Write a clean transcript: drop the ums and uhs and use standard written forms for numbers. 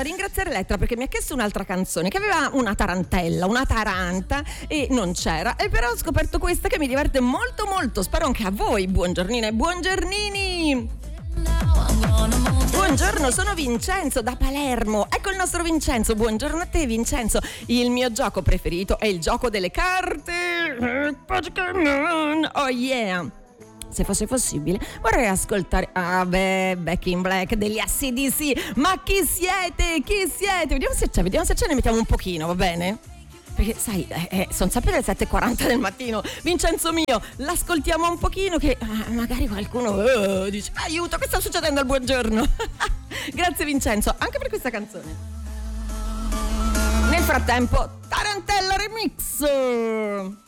ringraziare Elettra perché mi ha chiesto un'altra canzone che aveva una tarantella, una taranta, e non c'era, e però ho scoperto questa che mi diverte molto molto. Spero anche a voi. Buongiornine e buongiornini. Buongiorno, sono Vincenzo da Palermo. Ecco il nostro Vincenzo. Buongiorno a te, Vincenzo. Il mio gioco preferito è il gioco delle carte. Oh yeah. Se fosse possibile vorrei ascoltare Back in Black degli AC/DC. Ma chi siete? Chi siete? Vediamo se c'è, ne mettiamo un pochino, va bene? Perché sai, sono sempre le 7:40 del mattino. Vincenzo mio, l'ascoltiamo un pochino che magari qualcuno dice aiuto, che sta succedendo al buongiorno. Grazie Vincenzo, anche per questa canzone. Nel frattempo, Tarantella Remix.